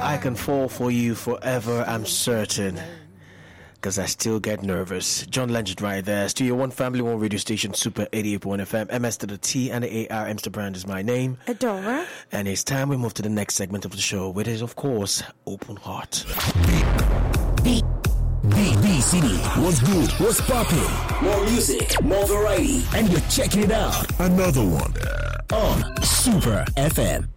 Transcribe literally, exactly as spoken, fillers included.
I can fall for you forever, I'm certain. Because I still get nervous. John Legend right there. Studio One Family One radio station, Super eighty-eight point one F M. M S to the T and the A R. Mister Brand is my name. Adora. And it's time we move to the next segment of the show, which is, of course, Open Heart. B, B, B City. What's good? What's poppin'? More music, more variety, and you're checking it out. Another one on Super F M.